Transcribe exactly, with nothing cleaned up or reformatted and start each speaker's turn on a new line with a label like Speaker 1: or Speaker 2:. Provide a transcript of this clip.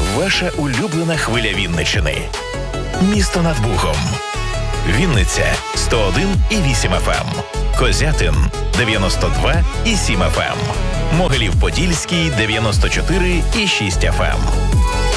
Speaker 1: Ваша улюблена хвиля Вінниччини. Місто над Богом. Вінниця сто один і вісім еф ем. Козятин дев'яносто два і сім еф ем. Могилів-Подільський дев'яносто чотири і шість еф ем.